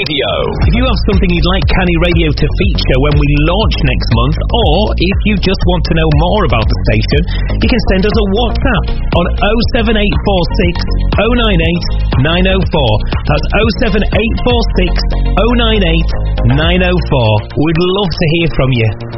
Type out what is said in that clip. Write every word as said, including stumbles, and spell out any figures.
Radio. If you have something you'd like Canny Radio to feature when we launch next month, or if you just want to know more about the station, you can send us a WhatsApp on oh seven eight four six, oh nine eight, nine oh four. That's oh seven eight four six, oh nine eight, nine oh four. We'd love to hear from you.